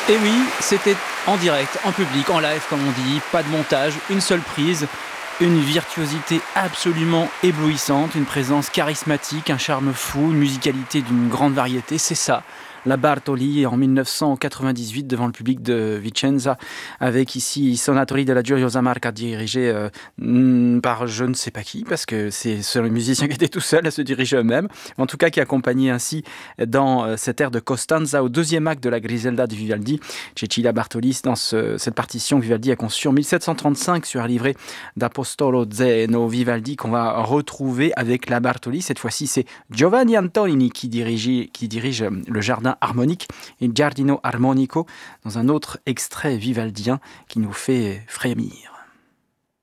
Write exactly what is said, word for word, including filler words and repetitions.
Et oui, c'était en direct, en public, en live comme on dit, pas de montage, une seule prise, une virtuosité absolument éblouissante, une présence charismatique, un charme fou, une musicalité d'une grande variété, c'est ça. La Bartoli en mille neuf cent quatre-vingt-dix-huit devant le public de Vicenza avec ici Sonatori della Gioiosa Marca dirigé euh, mm, par je ne sais pas qui parce que c'est le musicien qui était tout seul à se diriger eux-mêmes, en tout cas qui accompagnait ainsi dans euh, cette air de Costanza au deuxième acte de la Griselda de Vivaldi. Cecilia Bartoli, dans ce, cette partition que Vivaldi a conçue en mille sept cent trente-cinq sur un livret d'Apostolo Zeno Vivaldi qu'on va retrouver avec la Bartoli. Cette fois-ci, c'est Giovanni Antonini qui dirige, qui dirige le jardin harmonique et Giardino Armonico dans un autre extrait vivaldien qui nous fait frémir.